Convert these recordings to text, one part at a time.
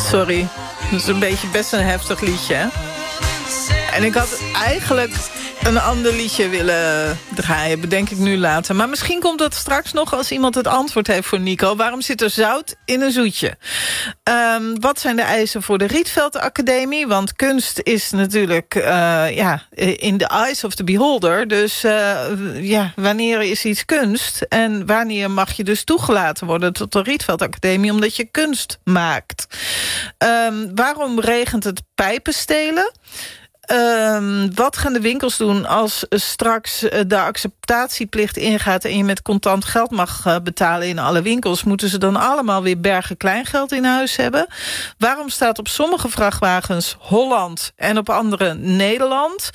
Sorry. Dat is een beetje best een heftig liedje, hè? En ik had eigenlijk een ander liedje willen draaien, bedenk ik nu later. Maar misschien komt dat straks nog als iemand het antwoord heeft voor Nico. Waarom zit er zout in een zoetje? Wat zijn de eisen voor de Rietveld Academie? Want kunst is natuurlijk in the eyes of the beholder. Dus wanneer is iets kunst? En wanneer mag je dus toegelaten worden tot de Rietveld Academie? Omdat je kunst maakt. Waarom regent het pijpenstelen? Wat gaan de winkels doen als straks de acceptatieplicht ingaat en je met contant geld mag betalen in alle winkels? Moeten ze dan allemaal weer bergen kleingeld in huis hebben? Waarom staat op sommige vrachtwagens Holland en op andere Nederland?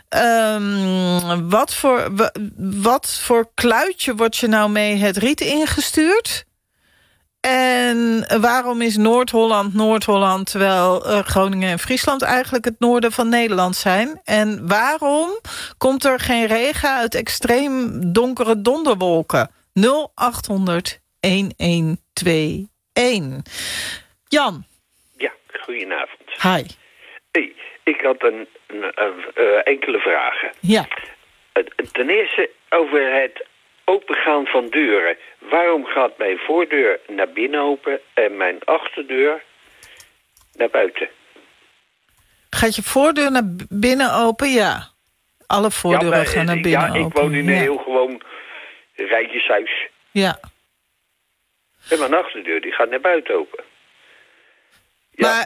Wat voor kluitje wordt je nou mee het riet ingestuurd? En waarom is Noord-Holland, terwijl Groningen en Friesland eigenlijk het noorden van Nederland zijn? En waarom komt er geen regen uit extreem donkere donderwolken? 0800 1121. Jan. Ja, goedenavond. Hi. Hey, ik had een enkele vragen. Ja. Ten eerste over het opengaan van deuren. Waarom gaat mijn voordeur naar binnen open en mijn achterdeur naar buiten? Gaat je voordeur naar binnen open? Ja. Alle voordeuren gaan naar binnen open. Ja, ik woon in een heel gewoon rijtjeshuis. Ja. En mijn achterdeur die gaat naar buiten open. Ja. Maar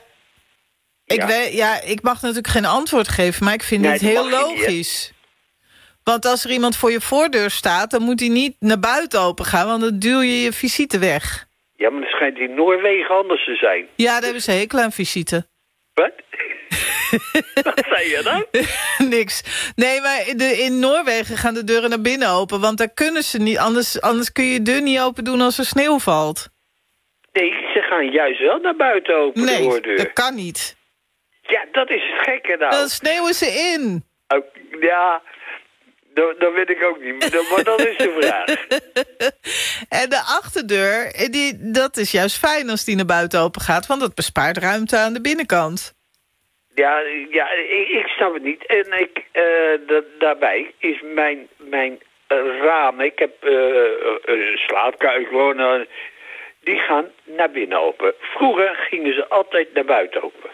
ik mag natuurlijk geen antwoord geven, maar ik vind dit heel logisch. Want als er iemand voor je voordeur staat, dan moet hij niet naar buiten open gaan, want dan duw je je visite weg. Ja, maar dat schijnt in Noorwegen anders te zijn. Ja, daar hebben ze hekel aan visite. Wat? Wat zei je dan? Niks. Nee, maar in Noorwegen gaan de deuren naar binnen open, want daar kunnen ze niet, anders kun je je deur niet open doen als er sneeuw valt. Nee, ze gaan juist wel naar buiten open, de voordeur. Nee, dat kan niet. Ja, dat is het gekke nou. Dan sneeuwen ze in. Ja, dat weet ik ook niet, maar dat is de vraag. En de achterdeur, dat is juist fijn als die naar buiten open gaat, want dat bespaart ruimte aan de binnenkant. Ja, ik snap het niet. En daarbij is mijn raam, ik heb een slaapkamer gewoon, die gaan naar binnen open. Vroeger gingen ze altijd naar buiten open.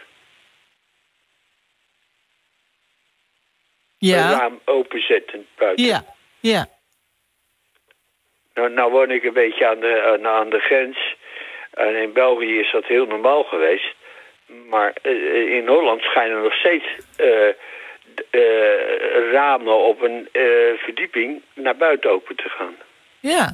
Ja. Een raam openzetten buiten. Ja. Nou woon ik een beetje aan de grens. En in België is dat heel normaal geweest. Maar in Holland schijnen nog steeds ramen op een verdieping naar buiten open te gaan. Ja.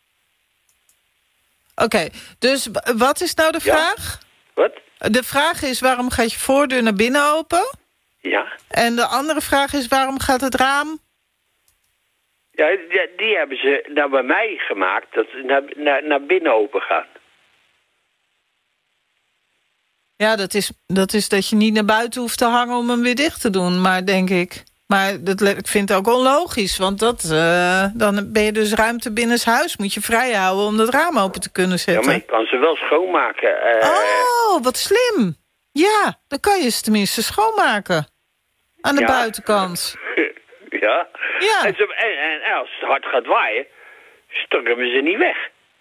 Oké, dus wat is nou de vraag? Wat? De vraag is, waarom gaat je voordeur naar binnen open? Ja. En de andere vraag is, waarom gaat het raam? Ja, die hebben ze nou bij mij gemaakt, dat ze naar binnen open gaan. Ja, dat is dat je niet naar buiten hoeft te hangen om hem weer dicht te doen, maar denk ik. Maar ik vind het ook onlogisch, want dan ben je dus ruimte binnenshuis. Moet je vrij houden om dat raam open te kunnen zetten. Ja, maar je kan ze wel schoonmaken. Oh, wat slim. Ja, dan kan je ze tenminste schoonmaken. Aan de buitenkant. Ja. En als het hard gaat waaien, stormen ze niet weg.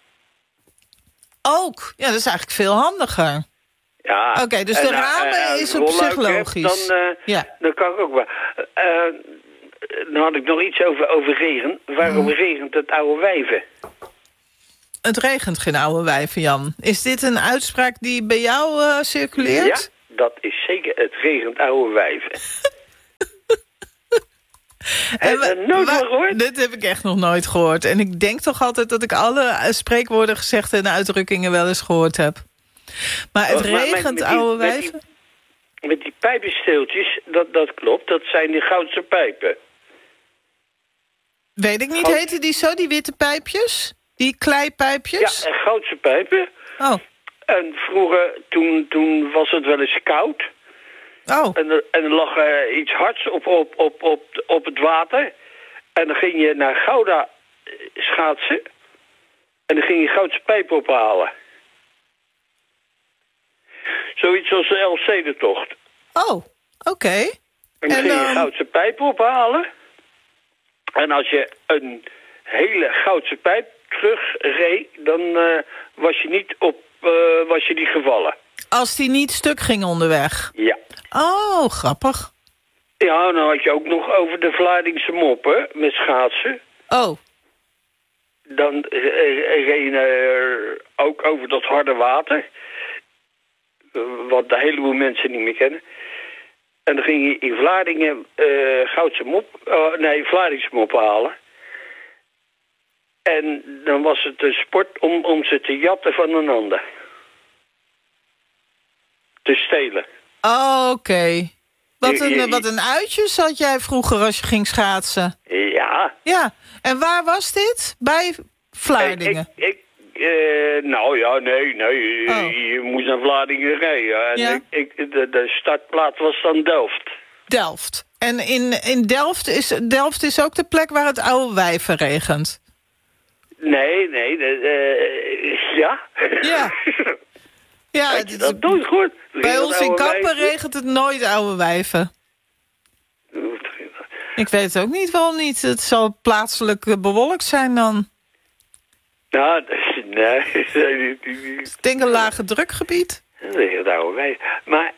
Ook. Ja, dat is eigenlijk veel handiger. Ja. Oké, dus de ramen is op zich logisch. Dan kan ik ook wel. Dan had ik nog iets over regen. Waarom regent het oude wijven? Het regent geen oude wijven, Jan. Is dit een uitspraak die bij jou circuleert? Ja, dat is zeker. Het regent oude wijven. Heb je nooit gehoord? Dit heb ik echt nog nooit gehoord. En ik denk toch altijd dat ik alle spreekwoorden, gezegden en uitdrukkingen wel eens gehoord heb. Maar het regent oude wijven? Met die pijpensteeltjes, dat klopt. Dat zijn die Goudse pijpen. Weet ik niet, heten die zo, die witte pijpjes? Die kleipijpjes? Ja, Goudse pijpen. Oh. En vroeger, toen was het wel eens koud. Oh. En er lag iets hards op het water. En dan ging je naar Gouda schaatsen. En dan ging je Goudse pijpen ophalen. Zoiets als de Elfstedentocht. Oh, oké. En dan ging je goudse pijp ophalen. En als je een hele goudse pijp terugreed, dan was je niet gevallen. Als die niet stuk ging onderweg? Ja. Oh, grappig. Ja, dan had je ook nog over de Vlaardingse moppen met schaatsen. Oh. Dan reed je ook over dat harde water. Wat de heleboel mensen niet meer kennen. En dan ging je in Vlaardingen Vlaardingse mop halen. En dan was het een sport om ze te jatten van een ander. Te stelen. Oh, oké. Wat een uitjes had jij vroeger als je ging schaatsen. Ja. Ja, en waar was dit? Bij Vlaardingen? Nou ja, nee. Oh. Je moest naar Vlaardingen rijden. En ja. De startplaats was dan Delft. Delft. En in Delft is ook de plek waar het oude wijven regent? Nee. Ja. Ja. Ja, dat doe je goed. Bij ons in Kampen regent het nooit oude wijven. Ik weet ook niet waarom niet. Het zal plaatselijk bewolkt zijn dan. Nou, nee. Ik denk een lage drukgebied. Dat regent oude wijven. Maar,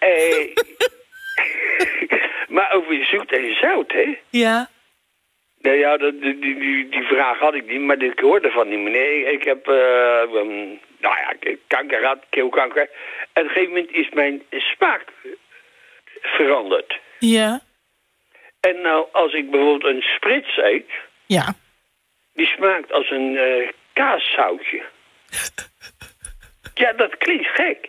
maar over zoet en zout, hè? Ja. Nou ja, die vraag had ik niet, maar ik hoorde van die meneer. Ik heb, kanker gehad, keelkanker. En op een gegeven moment is mijn smaak veranderd. Ja. En nou, als ik bijvoorbeeld een sprits eet... Ja. Die smaakt als een kaaszoutje. Ja, dat klinkt gek.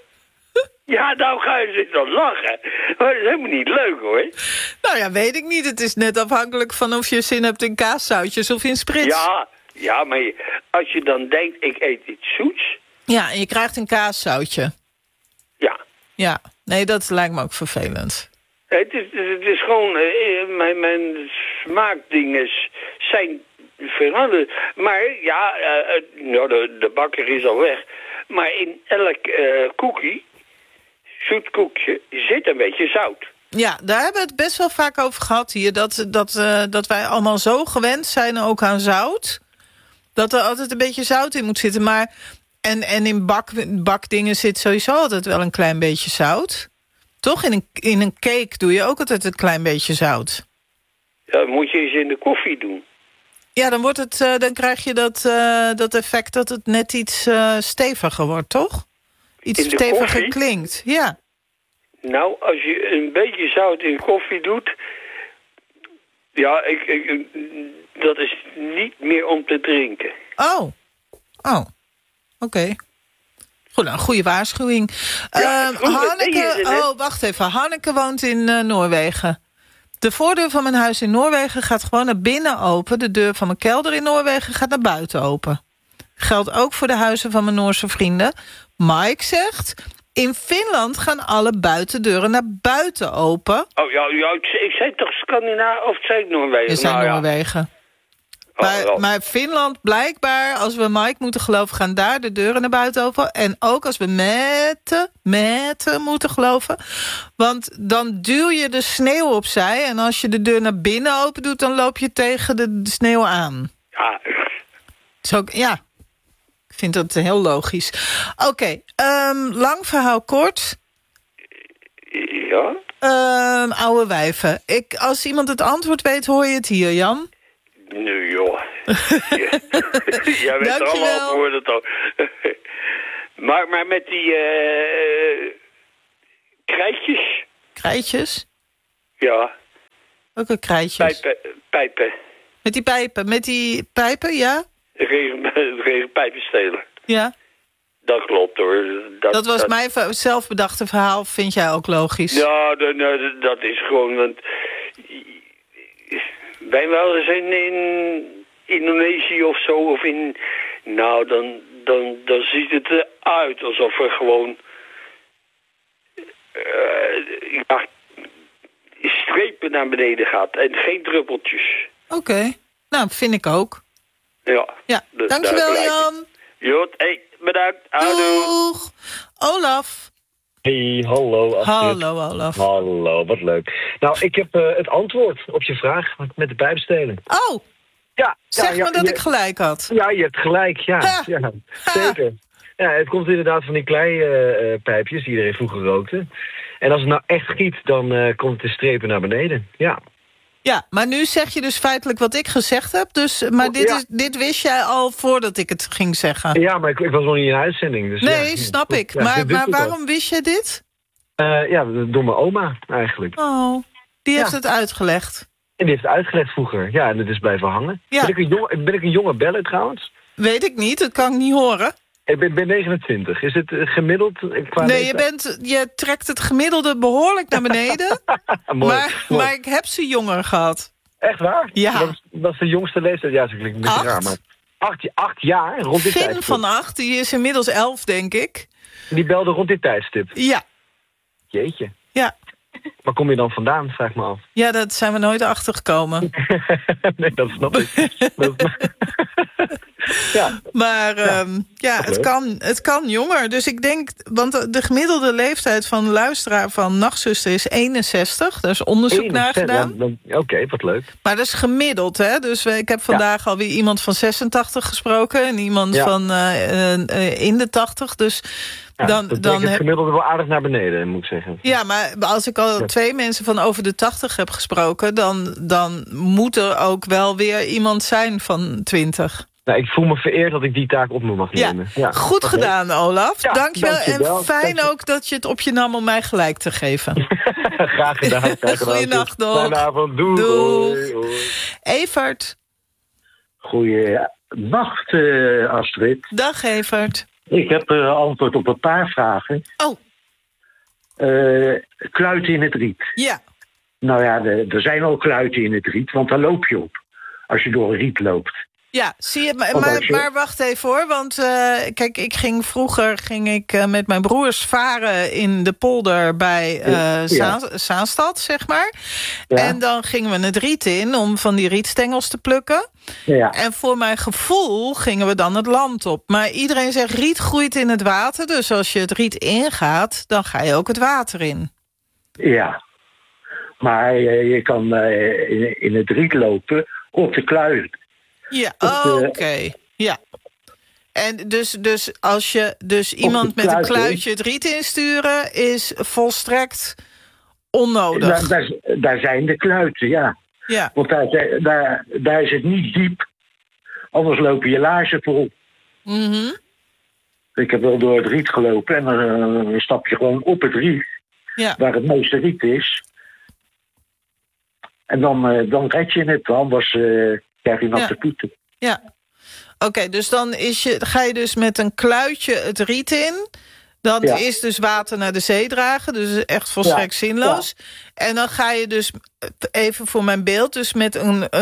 Ja, nou ga je zitten lachen. Maar dat is helemaal niet leuk, hoor. Nou ja, weet ik niet. Het is net afhankelijk van of je zin hebt in kaaszoutjes of in sprits. Ja, maar als je dan denkt, ik eet iets zoets... Ja, en je krijgt een kaaszoutje. Ja. Ja, nee, dat lijkt me ook vervelend. Het is gewoon... mijn smaakdingen zijn veranderd. Maar ja, de bakker is al weg. Maar in elk koekie... zoet koekje zit een beetje zout. Ja, daar hebben we het best wel vaak over gehad hier. Dat wij allemaal zo gewend zijn ook aan zout. Dat er altijd een beetje zout in moet zitten. Maar, en in bakdingen zit sowieso altijd wel een klein beetje zout. Toch? In een cake doe je ook altijd een klein beetje zout. Ja, dat moet je eens in de koffie doen. Ja, dan krijg je dat effect dat het net iets steviger wordt, toch? Iets steviger koffie? Klinkt, ja. Nou, als je een beetje zout in koffie doet... Ja, dat is niet meer om te drinken. Oh, oké. Goed, een goede waarschuwing. Ja, Hanneke, wacht even. Hanneke woont in Noorwegen. De voordeur van mijn huis in Noorwegen gaat gewoon naar binnen open. De deur van mijn kelder in Noorwegen gaat naar buiten open. Geldt ook voor de huizen van mijn Noorse vrienden. Mike zegt... In Finland gaan alle buitendeuren naar buiten open. Oh ja, ik zei toch Scandinavië of zei ik Noorwegen? Je zei Noorwegen. Maar Finland, blijkbaar, als we Mike moeten geloven... gaan daar de deuren naar buiten open. En ook als we meten moeten geloven. Want dan duw je de sneeuw opzij. En als je de deur naar binnen open doet... dan loop je tegen de sneeuw aan. Ja. Ja. Ik vind dat heel logisch. Oké, lang verhaal kort. Ja? Oude wijven. Als iemand het antwoord weet, hoor je het hier, Jan. Nu, joh. Jij weet er alle antwoorden toch. maar met die krijtjes. Krijtjes? Ja. Welke krijtjes? Pijpen. Met die pijpen, ja? Regenpijpen stelen. Ja. Dat klopt hoor. Dat was mijn zelfbedachte verhaal, vind jij ook logisch? Ja, dat is gewoon... Want wij wel eens in Indonesië of zo, of in... Nou, dan ziet het eruit alsof er gewoon... strepen naar beneden gaat en geen druppeltjes. Oké. Nou, vind ik ook. Ja, dankjewel Jan. Jot, bedankt. Houdoe. Doeg. Olaf. Hey, hallo Astrid. Hallo, Olaf. Hallo, wat leuk. Nou, ik heb het antwoord op je vraag met de pijpstelen. Oh, Ja, zeg me dat ik gelijk had. Ja, je hebt gelijk, ja. Ha. Ja, zeker. Ja, het komt inderdaad van die kleipijpjes die iedereen vroeger rookte. En als het nou echt giet, dan komt de strepen naar beneden. Ja. Ja, maar nu zeg je dus feitelijk wat ik gezegd heb. Dus, maar dit wist jij al voordat ik het ging zeggen. Ja, maar ik was nog niet in de uitzending. Dus Nee, ja. snap ik. Ja, maar waarom wist je dit? Ja, door mijn oma eigenlijk. Oh, die heeft Ja. het uitgelegd. En die heeft het uitgelegd vroeger. Ja, en het is blijven hangen. Ja. Ben ik een jonge beller trouwens? Weet ik niet, dat kan ik niet horen. Ik ben 29. Is het gemiddeld qua Nee, leeftijd? je trekt het gemiddelde behoorlijk naar beneden. Mooi, maar, mooi. maar ik heb ze jonger gehad. Echt waar? Ja. Dat is de jongste leeftijd. Ja, dat klinkt een beetje 8. raar, maar... 8 jaar, rond dit Finn tijdstip. van 8, die is inmiddels 11, denk ik. Die belde rond dit tijdstip. Ja, Jeetje. ja. Waar kom je dan vandaan, vraag me af. Ja, dat zijn we nooit achtergekomen. Nee, dat snap ik. Ja. Maar het kan jonger. Dus ik denk, want de gemiddelde leeftijd van een luisteraar van Nachtzuster is 61. Daar is onderzoek naar gedaan. Oké, wat leuk. Maar dat is gemiddeld, hè? Dus ik heb vandaag alweer iemand van 86 gesproken... en iemand van in de 80. Dus Ja, dan het gemiddelde wel aardig naar beneden, moet ik zeggen. Ja, maar als ik al 2 mensen van over de 80 heb gesproken... dan moet er ook wel weer iemand zijn van 20. Nou, ik voel me vereerd dat ik die taak op me mag nemen. Ja, goed gedaan, Olaf. Ja, dankjewel. dankjewel. En fijn ook dat je het op je nam om mij gelijk te geven. Graag gedaan. Goeienacht nog. Goedenavond. Doei. Doeg. Hoi. Evert. Goeienacht, Astrid. Dag, Evert. Ik heb antwoord op een paar vragen. Oh. Kluiten in het riet. Ja. Nou ja, er zijn al kluiten in het riet, want daar loop je op. Als je door een riet loopt. Ja, zie je, maar wacht even hoor. Want kijk, vroeger ging ik met mijn broers varen in de polder bij Zaanstad, zeg maar. Ja. En dan gingen we het riet in om van die rietstengels te plukken. Ja. En voor mijn gevoel gingen we dan het land op. Maar iedereen zegt riet groeit in het water. Dus als je het riet ingaat, dan ga je ook het water in. Ja. Maar je kan in het riet lopen op de kluit. Ja, oké. Ja. En dus als je iemand met een kluitje het riet insturen... is volstrekt onnodig. Daar zijn de kluiten, ja. Ja. Want daar is het niet diep. Anders lopen je laarzen vol. Mhm. Ik heb wel door het riet gelopen en dan stap je gewoon op het riet. Ja. Waar het meeste riet is. En dan red je het, anders krijg je natte voeten. Ja. Oké, dus dan ga je dus met een kluitje het riet in. Dan is dus water naar de zee dragen. Dus echt volstrekt zinloos. Ja. En dan ga je dus, even voor mijn beeld... dus met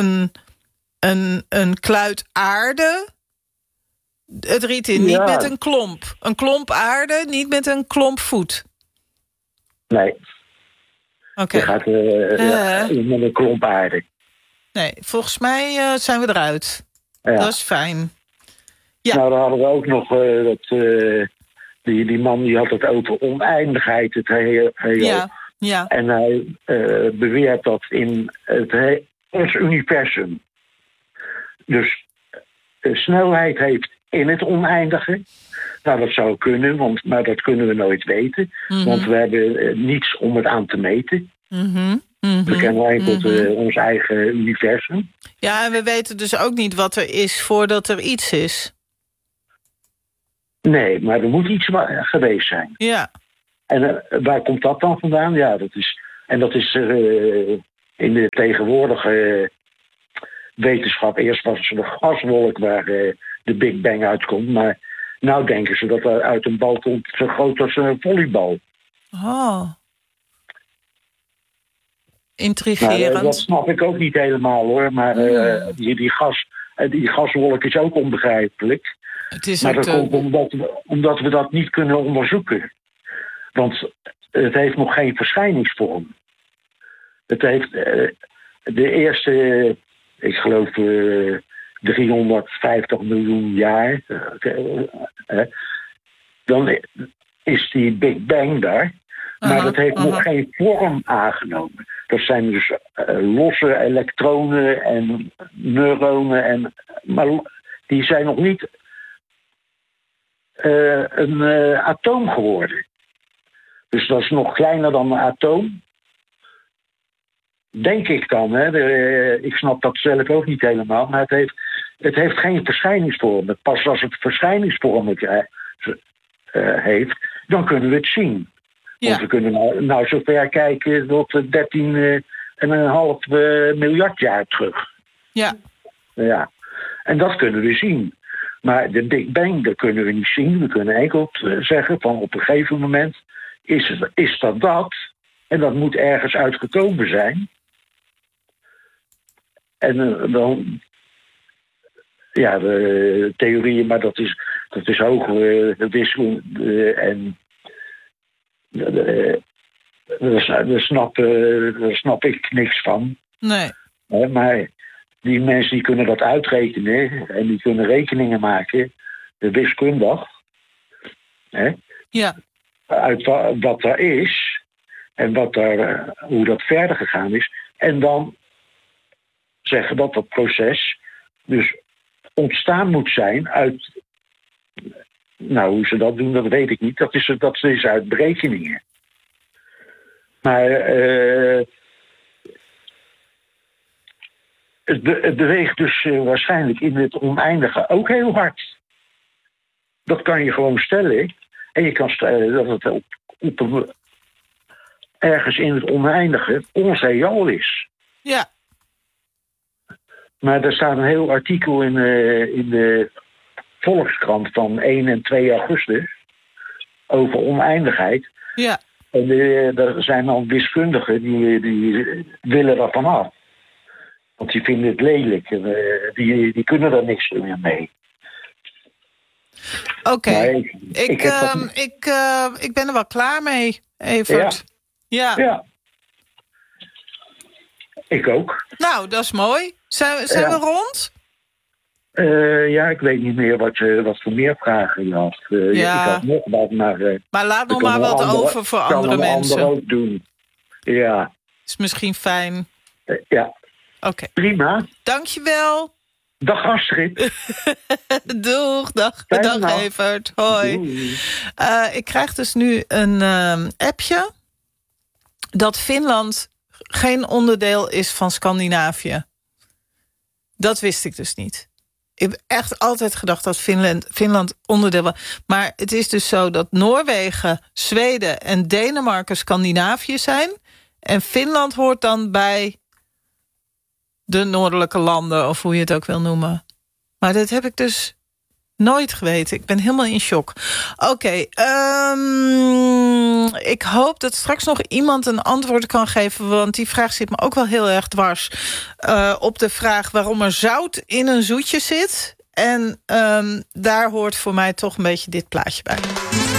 een kluit aarde het riet in. Niet met een klomp. Een klomp aarde, niet met een klomp voet. Nee. Oké. Je gaat met een klomp aarde. Nee, volgens mij zijn we eruit. Ja. Dat is fijn. Ja. Nou, dan hadden we ook nog die man die had het over oneindigheid. Het heel. Ja. En hij beweert dat in ons universum. Dus snelheid heeft in het oneindige. Nou, dat zou kunnen, maar dat kunnen we nooit weten. Mm-hmm. Want we hebben niets om het aan te meten. Mm-hmm. We kennen enkel ons eigen universum. Ja, en we weten dus ook niet wat er is voordat er iets is. Nee, maar er moet iets geweest zijn. Ja. En waar komt dat dan vandaan? Ja, dat is in de tegenwoordige wetenschap. Eerst was het een gaswolk waar de Big Bang uitkomt. Maar nou denken ze dat er uit een bal komt zo groot als een volleybal. Oh. Intrigerend. Nou, dat snap ik ook niet helemaal hoor. Maar die gaswolk is ook onbegrijpelijk. Het is maar dat komt omdat we dat niet kunnen onderzoeken. Want het heeft nog geen verschijningsvorm. Het heeft de eerste, ik geloof 350 miljoen jaar. Dan is die Big Bang daar. Maar dat heeft nog geen vorm aangenomen. Dat zijn dus losse elektronen en neuronen. Maar die zijn nog niet een atoom geworden. Dus dat is nog kleiner dan een atoom. Denk ik dan. Ik snap dat zelf ook niet helemaal. Maar het heeft geen verschijningsvorm. Pas als het verschijningsvorm heeft, dan kunnen we het zien. Ja. Want we kunnen nou zover kijken tot 13,5 miljard jaar terug. Ja. Ja. En dat kunnen we zien. Maar de Big Bang, dat kunnen we niet zien. We kunnen enkel zeggen van op een gegeven moment is dat. En dat moet ergens uitgekomen zijn. En dan... Ja, de theorieën, maar dat is hogere wiskunde en... Daar snap ik niks van. Nee. Maar die mensen die kunnen dat uitrekenen en die kunnen rekeningen maken, wiskundig. Ja. Uit wat er is en hoe dat verder gegaan is. En dan zeggen dat proces dus ontstaan moet zijn uit... Nou, hoe ze dat doen, dat weet ik niet. Dat is uit berekeningen. Maar het beweegt dus waarschijnlijk in het oneindige ook heel hard. Dat kan je gewoon stellen. En je kan stellen dat het ergens in het oneindige ons heelal is. Ja. Maar er staat een heel artikel in de Volkskrant van 1 en 2 augustus over oneindigheid. Ja. En er zijn dan wiskundigen die willen er vanaf. Want die vinden het lelijk. Die kunnen er niks meer mee. Oké. Ik ben er wel klaar mee, Evert. Ja. Ik ook. Nou, dat is mooi. Zijn we rond? Ik weet niet meer wat voor meer vragen je had. Ik had nog wat, maar laat nog maar wat over voor andere mensen. Kan ook doen. Ja. Is misschien fijn. Ja. Oké. Prima. Dankjewel. Dag Astrid. Doeg. Dag Evert. Hoi. Ik krijg dus nu een appje dat Finland geen onderdeel is van Scandinavië. Dat wist ik dus niet. Ik heb echt altijd gedacht dat Finland onderdeel was. Maar het is dus zo dat Noorwegen, Zweden en Denemarken Scandinavië zijn. En Finland hoort dan bij de noordelijke landen, of hoe je het ook wil noemen. Maar dat heb ik dus nooit geweten. Ik ben helemaal in shock. Oké, ik hoop dat straks nog iemand een antwoord kan geven, want die vraag zit me ook wel heel erg dwars. Op de vraag waarom er zout in een zoetje zit. En daar hoort voor mij toch een beetje dit plaatje bij.